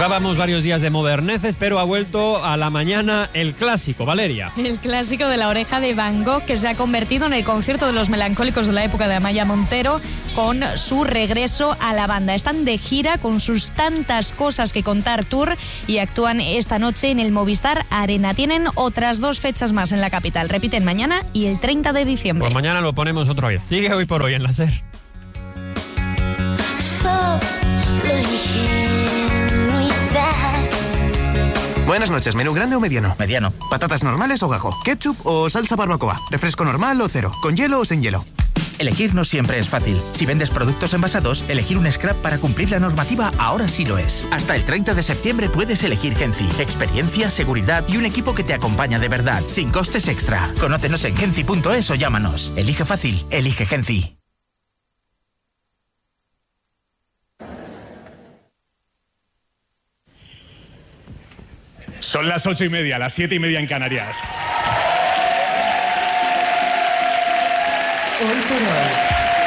Llevábamos varios días de moderneces, pero ha vuelto a la mañana el clásico, Valeria. El clásico de La Oreja de Van Gogh, que se ha convertido en el concierto de los melancólicos de la época de Amaya Montero, con su regreso a la banda. Están de gira con sus tantas cosas que contar tour y actúan esta noche en el Movistar Arena. Tienen otras 2 fechas más en la capital. Repiten mañana y el 30 de diciembre. Pues mañana lo ponemos otra vez. Sigue Hoy por Hoy en la SER. Buenas noches, ¿menú grande o mediano? Mediano. ¿Patatas normales o gajo? ¿Ketchup o salsa barbacoa? ¿Refresco normal o cero? ¿Con hielo o sin hielo? Elegir no siempre es fácil. Si vendes productos envasados, elegir un scrap para cumplir la normativa ahora sí lo es. Hasta el 30 de septiembre puedes elegir Genci. Experiencia, seguridad y un equipo que te acompaña de verdad, sin costes extra. Conócenos en genci.es o llámanos. Elige fácil, elige Genci. Son las 8:30, las 7:30 en Canarias. Hoy por hoy.